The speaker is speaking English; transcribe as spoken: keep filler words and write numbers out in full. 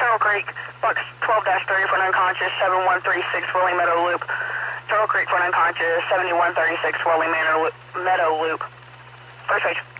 Turtle Creek, Bucks twelve thirty for an unconscious, seven one three six Whirling Meadow Loop. Turtle Creek for an unconscious, seventy-one thirty-six Whirling Meadow Meadow Loop. First page.